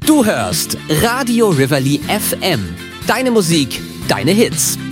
Du hörst Radio Rivoli FM. Deine Musik, deine Hits.